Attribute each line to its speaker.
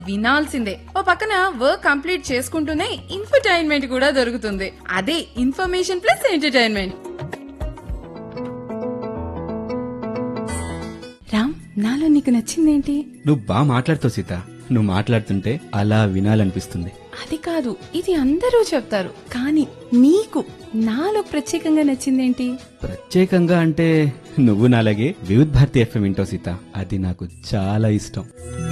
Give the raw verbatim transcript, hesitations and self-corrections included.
Speaker 1: వినాల్సిందే. ఓ పక్కన work complete చేసుకుంటూనే ఇన్ఫర్టైన్మెంట్ కూడా దొరుకుతుంది. అదే ఇన్ఫర్మేషన్ ప్లస్ ఎంటర్టైన్మెంట్. రామ్, నాలో నీకు నచ్చిందేంటి?
Speaker 2: నువ్వు బాగా మాట్లాడుతావు సీత. నువ్వు మాట్లాడుతుంటే అలా వినాలనిపిస్తుంది.
Speaker 1: అది కాదు, ఇది అందరూ చెప్తారు, కానీ నీకు నాలో ప్రత్యేకంగా నచ్చిందేంటి?
Speaker 2: ప్రత్యేకంగా అంటే నువ్వు నాలాగే వివిధ్ భారతి ఎఫ్ఎం వింటావు సీత. అది నాకు చాలా ఇష్టం.